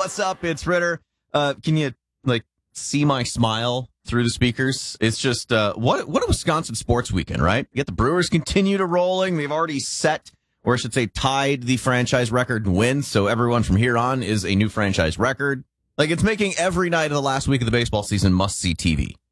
What's up? It's Ritter. Can you see my smile through the speakers? It's just what a Wisconsin sports weekend, right? You get the Brewers continue to rolling. They've already set, or I should say, tied the franchise record in wins. So everyone from here on is a new franchise record. It's making every night of the last week of the baseball season must-see TV.